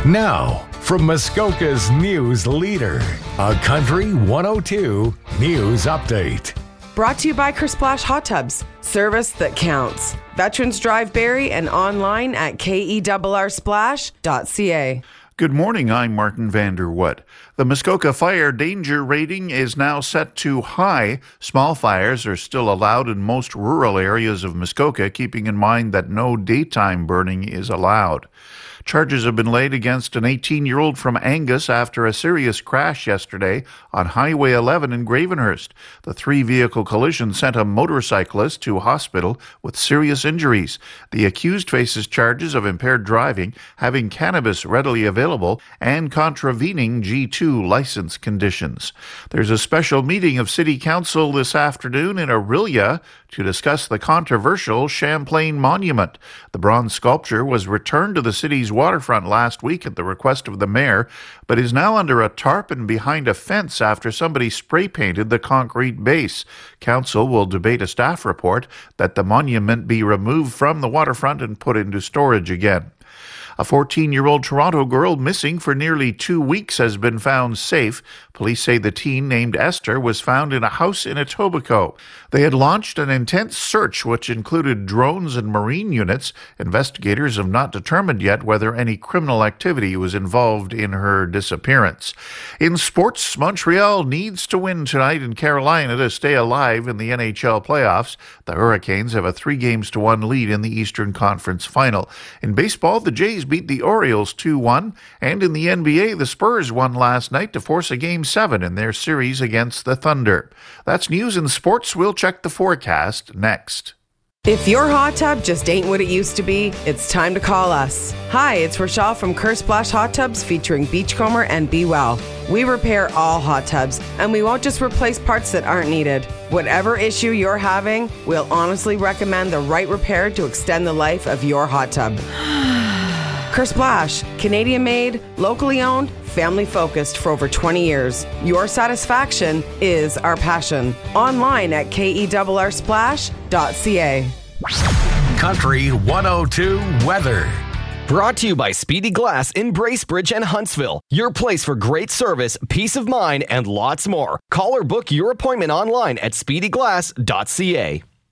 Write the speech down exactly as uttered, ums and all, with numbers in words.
Now, from Muskoka's news leader, a Country one oh two News Update. Brought to you by Kersplash Hot Tubs, service that counts. Veterans Drive Barrie and online at K E R R splash dot C A. Good morning, I'm Martin Vanderwood. The Muskoka fire danger rating is now set to high. Small fires are still allowed in most rural areas of Muskoka, keeping in mind that no daytime burning is allowed. Charges have been laid against an eighteen-year-old from Angus after a serious crash yesterday on Highway eleven in Gravenhurst. The three-vehicle collision sent a motorcyclist to hospital with serious injuries. The accused faces charges of impaired driving, having cannabis readily available, and contravening G two license conditions. There's a special meeting of City Council this afternoon in Orillia to discuss the controversial Champlain Monument. The bronze sculpture was returned to the city's waterfront last week at the request of the mayor, but is now under a tarp and behind a fence after somebody spray-painted the concrete base. Council will debate a staff report that the monument be removed from the waterfront and put into storage again. A fourteen-year-old Toronto girl missing for nearly two weeks has been found safe. Police say the teen, named Esther, was found in a house in Etobicoke. They had launched an intense search, which included drones and marine units. Investigators have not determined yet whether any criminal activity was involved in her disappearance. In sports, Montreal needs to win tonight in Carolina to stay alive in the N H L playoffs. The Hurricanes have a three games to one lead in the Eastern Conference Final. In baseball, the Jays beat the Orioles two one, and in the N B A, the Spurs won last night to force a Game seven in their series against the Thunder. That's news in sports. We'll check the forecast next. If your hot tub just ain't what it used to be, it's time to call us. Hi, it's Rochelle from Kersplash Hot Tubs featuring Beachcomber and Be Well. We repair all hot tubs, and we won't just replace parts that aren't needed. Whatever issue you're having, we'll honestly recommend the right repair to extend the life of your hot tub. Kersplash, Canadian-made, locally owned, family-focused for over twenty years. Your satisfaction is our passion. Online at K E R R splash dot C A. Country one oh two weather. Brought to you by Speedy Glass in Bracebridge and Huntsville. Your place for great service, peace of mind, and lots more. Call or book your appointment online at speedy glass dot C A.